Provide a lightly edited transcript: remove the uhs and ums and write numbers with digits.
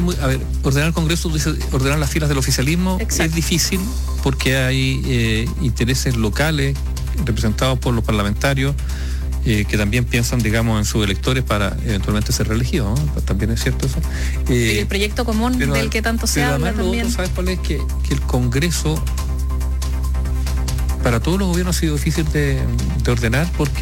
ordenar el Congreso, ordenar las filas del oficialismo. Exacto. Es difícil porque hay intereses locales representados por los parlamentarios que también piensan, digamos, en sus electores para eventualmente ser reelegidos, ¿no? También es cierto eso. El proyecto común del que tanto se habla también. ¿Sabes cuál es? Que el Congreso para todos los gobiernos ha sido difícil de ordenar porque